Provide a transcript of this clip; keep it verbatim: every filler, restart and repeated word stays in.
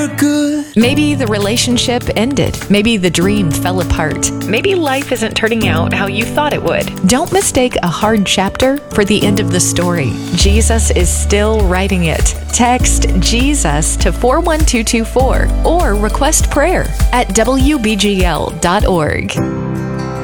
Maybe the relationship ended. Maybe the dream fell apart. Maybe life isn't turning out how you thought it would. Don't mistake a hard chapter for the end of the story. Jesus is still writing it. Text Jesus to four one two two four or request prayer at W B G L dot org.